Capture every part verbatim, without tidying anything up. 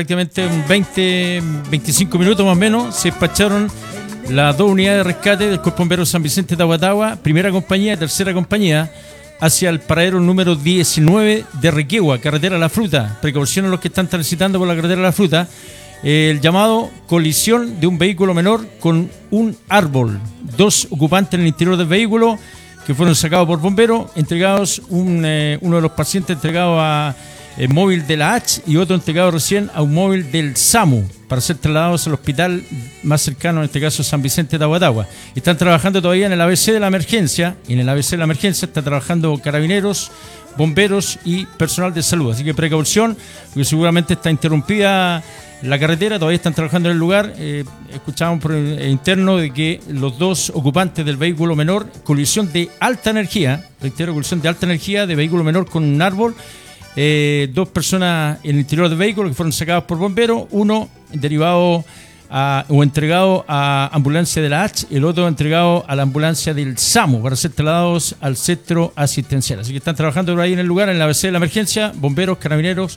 prácticamente un veinte, veinticinco minutos más o menos, se despacharon las dos unidades de rescate del Cuerpo Bombero San Vicente de Aguatagua, primera compañía y tercera compañía, hacia el paradero número diecinueve de Requegua, carretera La Fruta. Precaución a los que están transitando por la carretera La Fruta. El llamado colisión de un vehículo menor con un árbol. Dos ocupantes en el interior del vehículo que fueron sacados por bomberos, entregados, un, eh, uno de los pacientes entregado a el móvil de la H y otro entregado recién a un móvil del SAMU para ser trasladados al hospital más cercano, en este caso San Vicente de Aguatagua. Están trabajando todavía en el A B C de la emergencia, y en el A B C de la emergencia están trabajando carabineros, bomberos y personal de salud. Así que precaución, porque seguramente está interrumpida la carretera, todavía están trabajando en el lugar. Eh, escuchábamos por el interno de que los dos ocupantes del vehículo menor, colisión de alta energía, reitero, colisión de alta energía de vehículo menor con un árbol. Eh, dos personas en el interior del vehículo que fueron sacadas por bomberos, uno derivado a, o entregado a ambulancia de la H, el otro entregado a la ambulancia del SAMU para ser trasladados al centro asistencial. Así que están trabajando por ahí en el lugar, en la A B C de la emergencia, bomberos, carabineros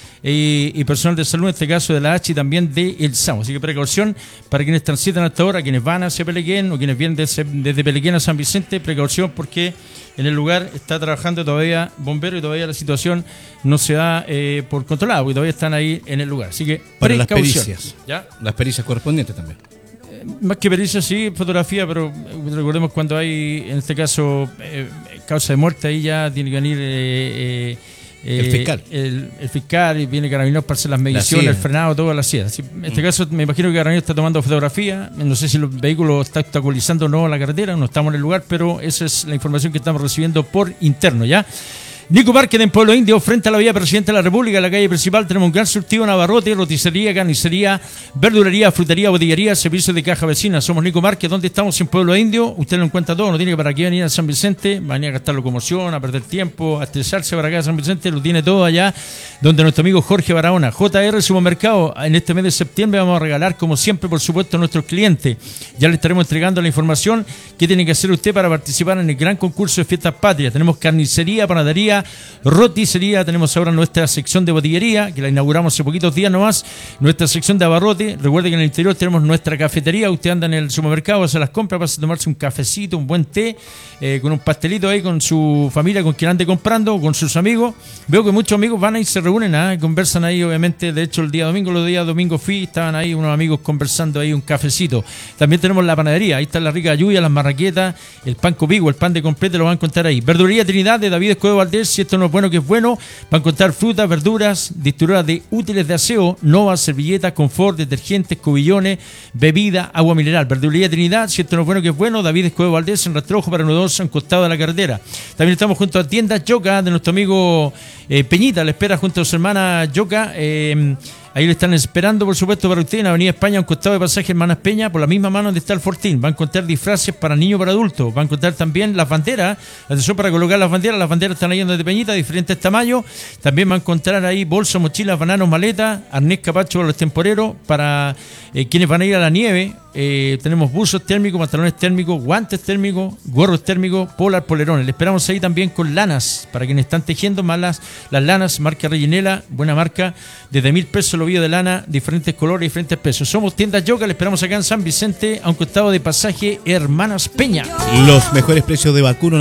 y, y personal de salud, en este caso de la H y también del SAMU. Así que precaución para quienes transitan hasta ahora, quienes van hacia Pelequén o quienes vienen desde, desde Pelequén a San Vicente, precaución porque en el lugar está trabajando todavía bomberos y todavía la situación no se da eh, por controlada, porque todavía están ahí en el lugar. Así que para las precaución. pericias, ¿Ya? Las pericias correspondientes también. Eh, más que pericias, sí, fotografía, pero recordemos cuando hay, en este caso, eh, causa de muerte, ahí ya tiene que venir eh, eh, el fiscal. El, el fiscal y viene Carabineros para hacer las mediciones, el frenado, todo a la sierra. En este mm. caso, me imagino que Carabineros está tomando fotografía. No sé si el vehículo está obstaculizando o no la carretera, no estamos en el lugar, pero esa es la información que estamos recibiendo por interno, ¿ya? Nico Márquez en Pueblo Indio, frente a la vía Presidente de la República, en la calle principal, tenemos un gran surtido en abarrote, roticería, carnicería, verdulería, frutería, botillería, servicios de caja vecina. Somos Nico Márquez, ¿dónde estamos? En Pueblo Indio. Usted lo encuentra todo, no tiene que para aquí venir a San Vicente, venir a gastar locomoción, a perder tiempo, a estresarse para acá a San Vicente, lo tiene todo allá, donde nuestro amigo Jorge Barahona. J R Supermercado, en este mes de septiembre vamos a regalar, como siempre, por supuesto, a nuestros clientes. Ya le estaremos entregando la información que tiene que hacer usted para participar en el gran concurso de Fiestas Patrias. Tenemos carnicería, panadería, roticería, tenemos ahora nuestra sección de botillería, que la inauguramos hace poquitos días nomás, nuestra sección de abarrote. Recuerde que en el interior tenemos nuestra cafetería. Usted anda en el supermercado, hace las compras, pasa a tomarse un cafecito, un buen té, eh, con un pastelito ahí con su familia, con quien ande comprando, con sus amigos. Veo que muchos amigos van ahí y se reúnen, ¿eh? Conversan ahí, obviamente. De hecho, el día domingo, los días domingo fui, estaban ahí unos amigos conversando ahí un cafecito. También tenemos la panadería, ahí está la rica lluvia, las marraquetas, el pan copigo, el pan de completo, lo van a encontrar ahí. Verdulería Trinidad de David Escobedo Valdés, si esto no es bueno que es bueno, va a encontrar frutas, verduras, distribuidoras de útiles de aseo, novas, servilletas, confort, detergentes, cubillones, bebida, agua mineral. Verdulería Trinidad, si esto no es bueno que es bueno, David Escobedo Valdés en Rastrojo para Nudosa, en costado de la carretera. También estamos junto a Tiendas Yoca de nuestro amigo eh, Peñita, le espera junto a su hermana Yoca. Eh, Ahí le están esperando, por supuesto, para usted en Avenida España, un costado de pasaje Hermanas Peña, por la misma mano donde está el Fortín. Va a encontrar disfraces para niños y para adultos. Va a encontrar también las banderas, atención para colocar las banderas. Las banderas están ahí de Peñita, diferentes tamaños. También va a encontrar ahí bolsas, mochilas, bananos, maletas, arnés capacho para los temporeros, para eh, quienes van a ir a la nieve. Eh, tenemos buzos térmicos, pantalones térmicos, guantes térmicos, gorros térmicos, polar, polerones. Le esperamos ahí también con lanas, para quienes están tejiendo más las, las lanas, marca Rellenela, buena marca, desde mil pesos el ovillo de lana, diferentes colores, diferentes pesos. Somos Tiendas Yoca, le esperamos acá en San Vicente, a un costado de pasaje Hermanas Peña. Los mejores precios de vacuno